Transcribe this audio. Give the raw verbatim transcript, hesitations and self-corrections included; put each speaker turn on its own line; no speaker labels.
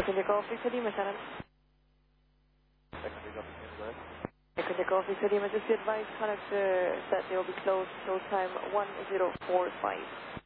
Second take off, Victor Lima, Shannon.
Second take off, Victor Lima.
Second take off, Victor Lima, just be advised, contact uh, that they will be closed, close time one zero four five.